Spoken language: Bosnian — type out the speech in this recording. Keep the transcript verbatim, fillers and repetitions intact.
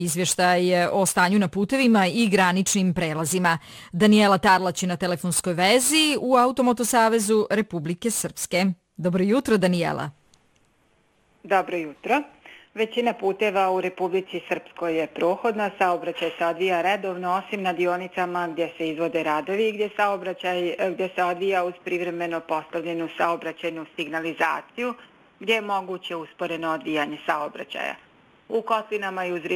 Izvještaj o stanju na putevima i graničnim prelazima. Danijela Tarlać je na telefonskoj vezi u Automoto savezu Republike Srpske. Dobro jutro, Danijela. Dobro jutro. Većina puteva u Republici Srpskoj je prohodna, saobraćaj se odvija redovno, osim na dionicama gdje se izvode radovi i gdje saobraćaj gdje se odvija uz privremeno postavljenu saobraćajnu signalizaciju, gdje je moguće usporeno odvijanje saobraćaja. U Kotlinama i uz